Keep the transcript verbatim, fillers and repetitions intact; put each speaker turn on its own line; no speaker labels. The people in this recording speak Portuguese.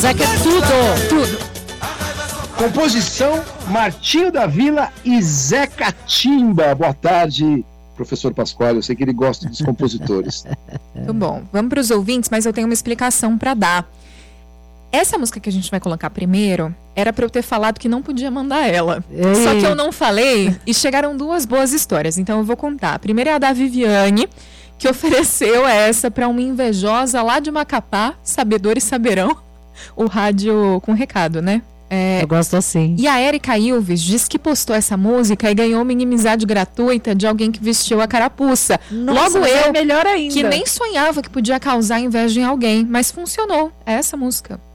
Zeca é tudo.
Tudo.
Composição Martinho da Vila e Zé Catimba. Boa tarde, professor Pascoal. Eu sei que ele gosta dos compositores.
Muito bom. Vamos para os ouvintes, mas eu tenho uma explicação para dar. Essa música que a gente vai colocar primeiro era para eu ter falado que não podia mandar ela.
Ei.
Só que eu não falei e chegaram duas boas histórias. Então eu vou contar. A primeira é a da Viviane, que ofereceu essa para uma invejosa lá de Macapá, sabedores saberão, o rádio com recado, né? É,
Eu gosto assim.
E a Érica Ilves diz que postou essa música e ganhou uma inimizade gratuita de alguém que vestiu a carapuça.
Nossa,
Logo
mas
eu,
é melhor ainda.
que nem sonhava que podia causar inveja em alguém, mas funcionou. É essa música.